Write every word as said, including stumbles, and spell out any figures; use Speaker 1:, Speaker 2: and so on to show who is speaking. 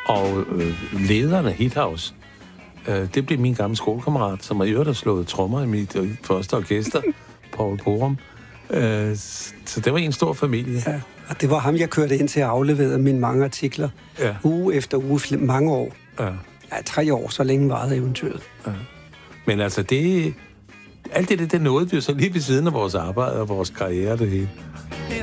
Speaker 1: Og øh, lederen af Hithouse, øh, det blev min gamle skolekammerat, som har i øvrigt har slået trommer i mit øh, første orkester, Paul Borum. Øh, så det var en stor familie.
Speaker 2: Ja, og det var ham, jeg kørte ind til at aflevere mine mange artikler.
Speaker 1: Ja.
Speaker 2: Uge efter uge, mange år.
Speaker 1: Ja.
Speaker 2: Ja, tre år, så længe varede eventyret.
Speaker 1: Ja. Men altså, det... Alt det, det nåede vi jo så lige ved siden af vores arbejde og vores karriere, det hele.